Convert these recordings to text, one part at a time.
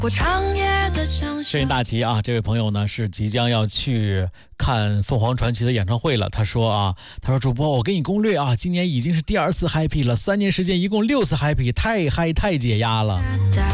摄影大旗啊，这位朋友呢是即将要去看凤凰传奇的演唱会了。他说主播，我给你攻略啊，今年已经是第2次 happy 了，3年时间一共6次 happy， 太嗨太解压了。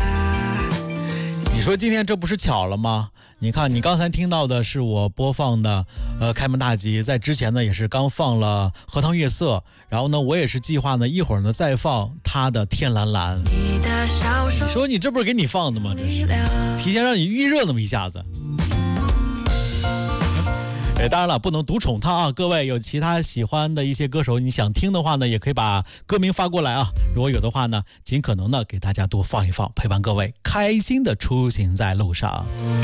你说今天这不是巧了吗？你看，你刚才听到的是我播放的开门大吉，在之前呢也是刚放了荷塘月色，然后呢我也是计划呢一会儿呢再放他的天蓝蓝。你说你这不是给你放的吗？这是提前让你预热那么一下子。当然了，不能独宠他啊！各位有其他喜欢的一些歌手，你想听的话呢，也可以把歌名发过来啊。如果有的话呢，尽可能的给大家多放一放，陪伴各位开心的出行在路上。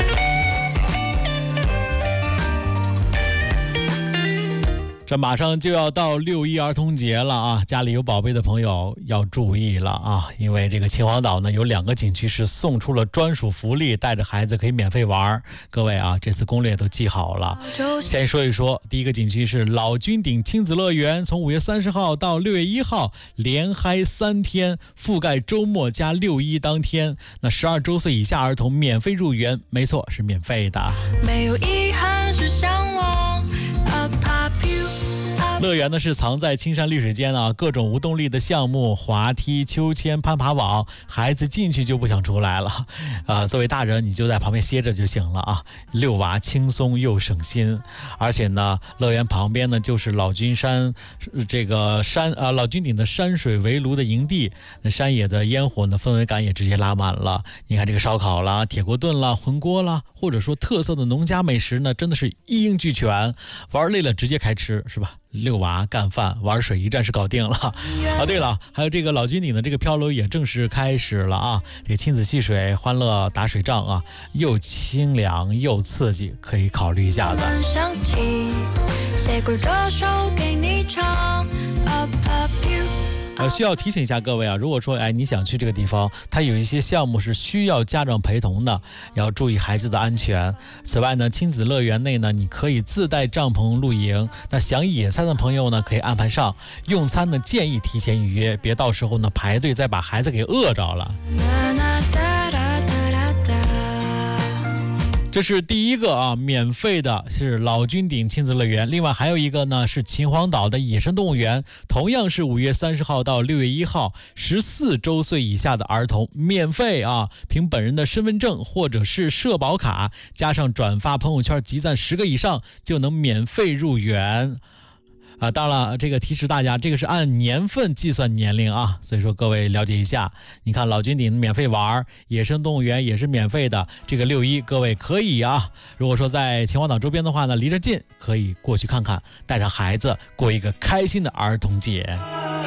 这马上就要到6·1儿童节了啊！家里有宝贝的朋友要注意了啊！因为这个秦皇岛呢有2个景区是送出了专属福利，带着孩子可以免费玩。各位啊，这次攻略都记好了。先说一说，第一个景区是老君顶亲子乐园，从5月30号到6月1号，连嗨3天，覆盖周末加6·1当天。那12周岁以下儿童免费入园，没错，是免费的。没有遗憾是向往。乐园呢是藏在青山绿水间啊，各种无动力的项目，滑梯、秋千、攀爬网，孩子进去就不想出来了。作为大人你就在旁边歇着就行了啊，遛娃轻松又省心。而且呢，乐园旁边呢就是老君山老君顶的山水围炉的营地，那山野的烟火呢氛围感也直接拉满了。你看这个烧烤啦、铁锅炖啦、浑锅啦，或者说特色的农家美食呢，真的是一应俱全。玩累了直接开吃是吧？遛娃、干饭、玩水，一站式搞定了啊！对了，还有这个老君顶的这个漂流也正式开始了啊！这个亲子戏水、欢乐打水仗啊，又清凉又刺激，可以考虑一下子。需要提醒一下各位啊，如果说你想去这个地方，它有一些项目是需要家长陪同的，要注意孩子的安全。此外呢，亲子乐园内呢，你可以自带帐篷露营，那想野餐的朋友呢可以安排上，用餐呢建议提前预约，别到时候呢排队再把孩子给饿着了。这是第一个啊，免费的是老君顶亲子乐园。另外还有一个呢是秦皇岛的野生动物园，同样是5月30号到6月1号，14周岁以下的儿童免费啊，凭本人的身份证或者是社保卡，加上转发朋友圈集赞10个以上，就能免费入园。当然了，这个提示大家，这个是按年份计算年龄啊，所以说各位了解一下。你看老君顶免费玩，野生动物园也是免费的，这个6·1各位可以啊。如果说在秦皇岛周边的话呢，离着近，可以过去看看，带上孩子过一个开心的儿童节。